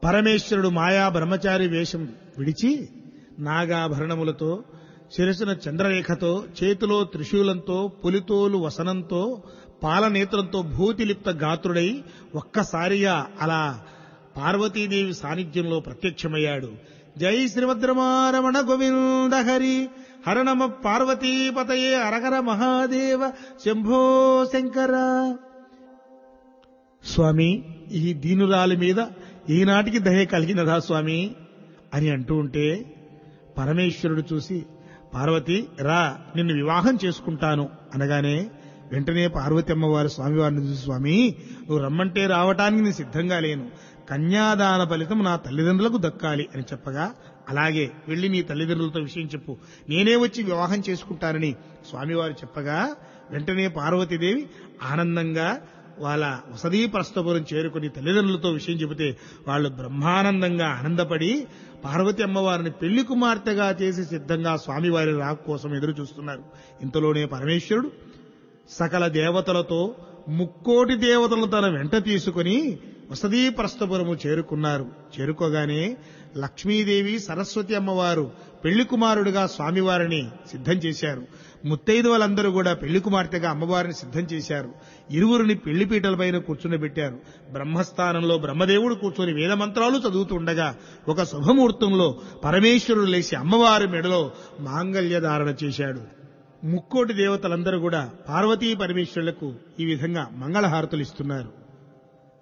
పరమేశ్వరుడు మాయా బ్రహ్మచారి వేషం విడిచి నాగాభరణములతో, శిరసున చంద్రరేఖతో, చేతిలో త్రిశూలంతో, పులితోలు వసనంతో, పాలనేత్రంతో భూతిలిప్త గాత్రుడై ఒక్కసారిగా అలా పార్వతీదేవి సాన్నిధ్యంలో ప్రత్యక్షమయ్యాడు. జై శ్రీమద్రమారమణ గోవింద హరి హర నమ పార్వతీపతయే హరహర మహాదేవ శంభో శంకర. స్వామి, ఈ దీనురాలి మీద ఈనాటికి దయ కలిగినదా స్వామి అని అంటూ ఉంటే పరమేశ్వరుడు చూసి, పార్వతి రా, నిన్ను వివాహం చేసుకుంటాను అనగానే వెంటనే పార్వతి అమ్మవారు స్వామివారిని చూసి, స్వామి నువ్వు రమ్మంటే రావటానికి నేను సిద్ధంగా లేను, కన్యాదాన ఫలితం నా తల్లిదండ్రులకు దక్కాలి అని చెప్పగా, అలాగే వెళ్లి నీ తల్లిదండ్రులతో విషయం చెప్పు, నేనే వచ్చి వివాహం చేసుకుంటానని స్వామివారు చెప్పగా వెంటనే పార్వతీదేవి ఆనందంగా వాళ్ళ వసతీ ప్రస్థపురం చేరుకుని తల్లిదండ్రులతో విషయం చెబితే వాళ్ళు బ్రహ్మానందంగా ఆనందపడి పార్వతి అమ్మవారిని పెళ్లి కుమార్తెగా చేసి సిద్ధంగా స్వామివారి రాక కోసం ఎదురు చూస్తున్నారు. ఇంతలోనే పరమేశ్వరుడు సకల దేవతలతో 3,000,000 దేవతలను తన వెంట తీసుకుని వసతీ ప్రస్థపురము చేరుకున్నారు. చేరుకోగానే లక్ష్మీదేవి సరస్వతి అమ్మవారు పెళ్లి కుమారుడిగా స్వామివారిని సిద్ధం చేశారు. ముత్తైదువులందరూ కూడా పెళ్లి కుమార్తెగా అమ్మవారిని సిద్ధం చేశారు. ఇరువురిని పెళ్లిపీటలపైన కూర్చుండబెట్టారు. బ్రహ్మస్థానంలో బ్రహ్మదేవుడు కూర్చొని వేదమంత్రాలు చదువుతుండగా ఒక శుభముహూర్తంలో పరమేశ్వరుడు లేచి అమ్మవారి మెడలో మాంగళ్య ధారణ చేశాడు. 3,000,000 దేవతలందరూ కూడా పార్వతీ పరమేశ్వరులకు ఈ విధంగా మంగళహారతులు ఇస్తున్నారు.